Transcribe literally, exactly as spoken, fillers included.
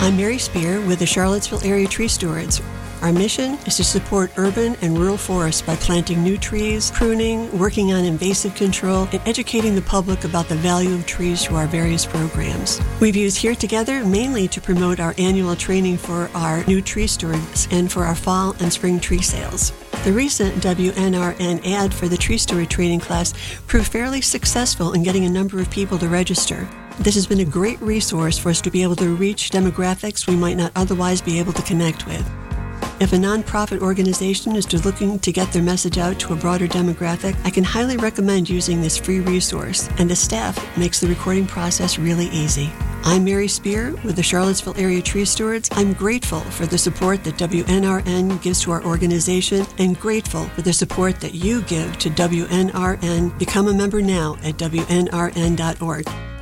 I'm Mary Spear with the Charlottesville Area Tree Stewards. Our mission is to support urban and rural forests by planting new trees, pruning, working on invasive control, and educating the public about the value of trees through our various programs. We've used Here Together mainly to promote our annual training for our new tree stewards and for our fall and spring tree sales. The recent W N R N ad for the Tree Steward training class proved fairly successful in getting a number of people to register. This has been a great resource for us to be able to reach demographics we might not otherwise be able to connect with. If a nonprofit organization is looking to get their message out to a broader demographic, I can highly recommend using this free resource, and the staff makes the recording process really easy. I'm Mary Spear with the Charlottesville Area Tree Stewards. I'm grateful for the support that W N R N gives to our organization and grateful for the support that you give to W N R N. Become a member now at W N R N dot org.